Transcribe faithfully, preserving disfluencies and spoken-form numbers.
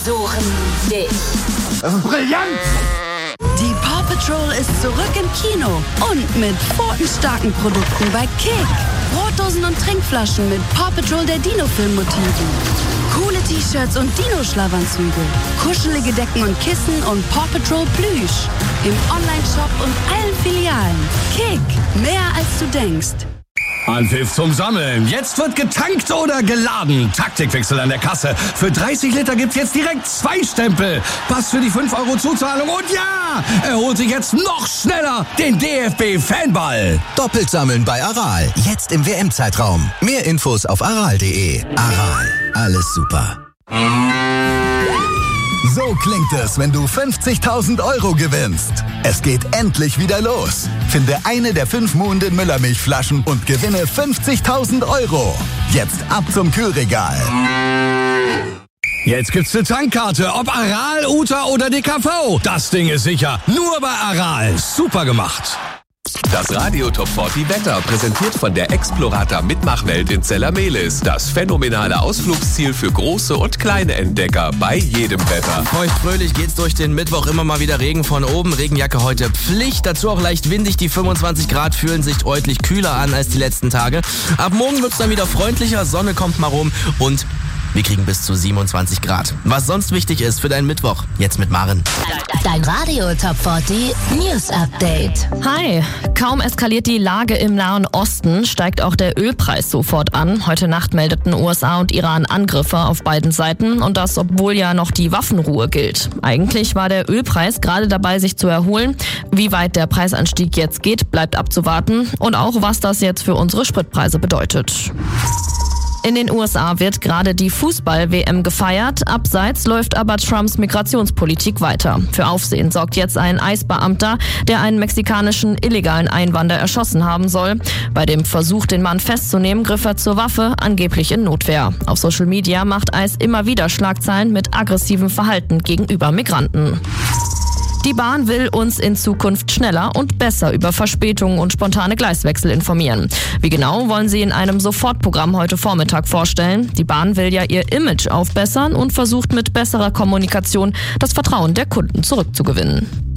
suchen dich. Das ist brillant! Die Paw Patrol ist zurück im Kino und mit pfotenstarken Produkten bei Kick. Brotdosen und Trinkflaschen mit Paw Patrol der Dino-Film-Motiven. Coole T-Shirts und Dino-Schlafanzüge. Kuschelige Decken und Kissen und Paw Patrol Plüsch. Im Online-Shop und allen Filialen. Kick, mehr als du denkst. Anpfiff zum Sammeln. Jetzt wird getankt oder geladen. Taktikwechsel an der Kasse. Für dreißig Liter gibt's jetzt direkt zwei Stempel. Pass für die fünf Euro Zuzahlung. Und ja, er holt sich jetzt noch schneller den D F B-Fanball. Doppelt sammeln bei Aral. Jetzt im W M-Zeitraum. Mehr Infos auf aral punkt de. Aral. Alles super. So klingt es, wenn du fünfzigtausend Euro gewinnst. Es geht endlich wieder los. Finde eine der fünf Muhnden Müllermilchflaschen und gewinne fünfzigtausend Euro. Jetzt ab zum Kühlregal. Jetzt gibt's eine Tankkarte, ob Aral, Uta oder D K V. Das Ding ist sicher. Nur bei Aral. Super gemacht. Das Radio Top vierzig Wetter, präsentiert von der Explorator Mitmachwelt in Zellermelis. Das phänomenale Ausflugsziel für große und kleine Entdecker bei jedem Wetter. Feuchtfröhlich geht's durch den Mittwoch, immer mal wieder Regen von oben. Regenjacke heute Pflicht, dazu auch leicht windig. Die fünfundzwanzig Grad fühlen sich deutlich kühler an als die letzten Tage. Ab morgen wird's dann wieder freundlicher, Sonne kommt mal rum und wir kriegen bis zu siebenundzwanzig Grad. Was sonst wichtig ist für deinen Mittwoch, jetzt mit Maren. Dein Radio Top vierzig News Update. Hi, kaum eskaliert die Lage im Nahen Osten, steigt auch der Ölpreis sofort an. Heute Nacht meldeten U S A und Iran Angriffe auf beiden Seiten und das, obwohl ja noch die Waffenruhe gilt. Eigentlich war der Ölpreis gerade dabei, sich zu erholen. Wie weit der Preisanstieg jetzt geht, bleibt abzuwarten und auch, was das jetzt für unsere Spritpreise bedeutet. In den U S A wird gerade die Fußball-W M gefeiert. Abseits läuft aber Trumps Migrationspolitik weiter. Für Aufsehen sorgt jetzt ein I C E-Beamter, der einen mexikanischen illegalen Einwanderer erschossen haben soll. Bei dem Versuch, den Mann festzunehmen, griff er zur Waffe, angeblich in Notwehr. Auf Social Media macht I C E immer wieder Schlagzeilen mit aggressivem Verhalten gegenüber Migranten. Die Bahn will uns in Zukunft schneller und besser über Verspätungen und spontane Gleiswechsel informieren. Wie genau, wollen sie in einem Sofortprogramm heute Vormittag vorstellen. Die Bahn will ja ihr Image aufbessern und versucht mit besserer Kommunikation das Vertrauen der Kunden zurückzugewinnen.